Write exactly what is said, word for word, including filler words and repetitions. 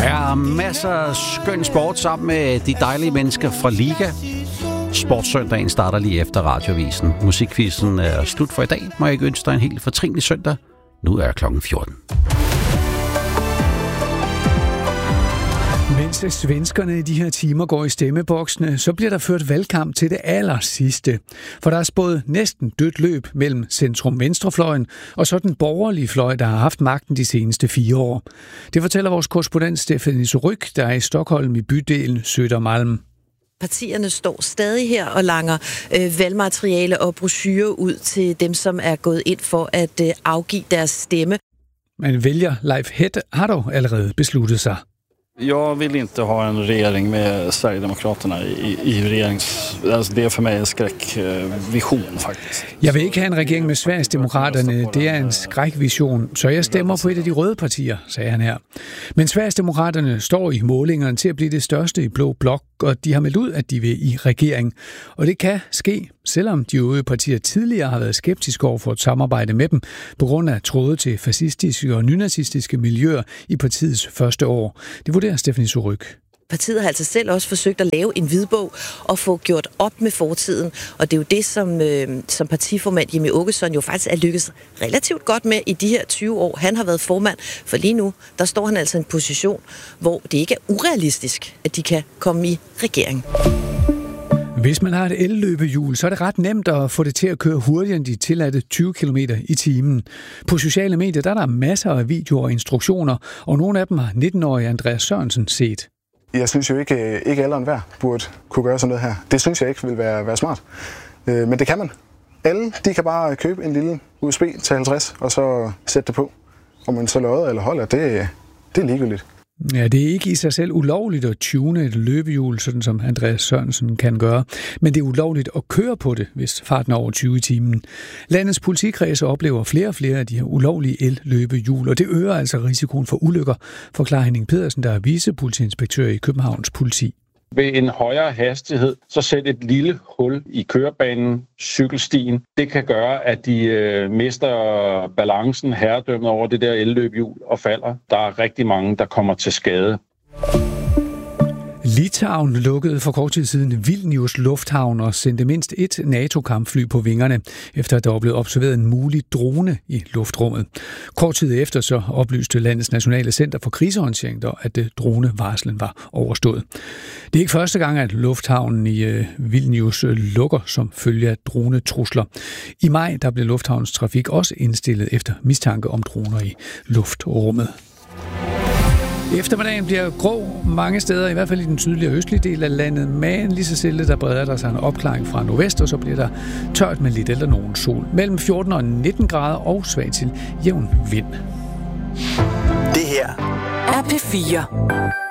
er masser af skøn sport sammen med de dejlige mennesker fra Liga. Sportssøndagen starter lige efter Radioavisen. Musikquizzen er slut for i dag. Må jeg ikke ønske dig en helt fortrinlig søndag. Nu er klokken fjorten. Mens svenskerne i de her timer går i stemmeboksene, så bliver der ført valgkamp til det aller sidste. For der er spået næsten dødt løb mellem centrum-venstrefløjen og så den borgerlige fløj, der har haft magten de seneste fire år. Det fortæller vores korrespondent Stephanie Ryk, der er i Stockholm i bydelen Södermalm. Partierne står stadig her og langer øh, valgmateriale og brochurer ud til dem, som er gået ind for at øh, afgive deres stemme. Men vælger Leif Hette har dog allerede besluttet sig. Jag vill inte ha en regering med Sverigedemokraterna i, i regerings... Alltså det är för mig en skräckvision faktiskt. Jeg vil ikke have en regering med Sverigedemokraterne. Det er en skrækvision, så jeg stemmer på et af de røde partier, sagde han her. Men Sverigedemokraterne står i målingerne til at blive det største i blå blok, og de har meldt ud, at de vil i regering. Og det kan ske, selvom de øvrige partier tidligere har været skeptiske over for et samarbejde med dem, på grund af tråde til fascistiske og nynazistiske miljøer i partiets første år. Det vurderer Stephanie Ryk. Partiet har altså selv også forsøgt at lave en hvidbog og få gjort op med fortiden. Og det er jo det, som, øh, som partiformand Jimmie Åkesson jo faktisk er lykkedes relativt godt med i de her tyve år. Han har været formand, for lige nu, der står han altså i en position, hvor det ikke er urealistisk, at de kan komme i regering. Hvis man har et elløbehjul, så er det ret nemt at få det til at køre hurtigere end de tilladte tyve kilometer i timen. På sociale medier der er der masser af videoer og instruktioner, og nogle af dem har nitten-årige Andreas Sørensen set. Jeg synes jo ikke, ikke alle og enhver burde kunne gøre sådan noget her. Det synes jeg ikke vil være, være smart. Men det kan man. Alle de kan bare købe en lille U S B til halvtreds, og så sætte det på. Om man så lodder eller holder, det, det er ligegyldigt. Ja, det er ikke i sig selv ulovligt at tune et løbehjul, sådan som Andreas Sørensen kan gøre. Men det er ulovligt at køre på det, hvis farten er over tyve i timen. Landets politikredse oplever flere og flere af de her ulovlige el-løbehjul, og det øger altså risikoen for ulykker, forklarer Henning Pedersen, der er vicepolitiinspektør i Københavns politi. Ved en højere hastighed, så sæt et lille hul i kørebanen, cykelstien. Det kan gøre, at de øh, mister balancen, herredømmet over det der elløbehjul og falder. Der er rigtig mange, der kommer til skade. Litauen lukkede for kort tid siden Vilnius lufthavn og sendte mindst et NATO-kampfly på vingerne, efter at der var blevet observeret en mulig drone i luftrummet. Kort tid efter så oplyste landets nationale center for krisehåndtering, at dronevarslen var overstået. Det er ikke første gang, at lufthavnen i Vilnius lukker som følge af dronetrusler. I maj der blev lufthavnens trafik også indstillet efter mistanke om droner i luftrummet. Eftermiddagen bliver grå mange steder, i hvert fald i den sydlige og østlige del af landet, men lige så stille der breder der sig en opklaring fra nordvest, og så bliver der tørt med lidt eller nogen sol. Mellem fjorten og nitten grader og svag til jævn vind. Det her er P fire.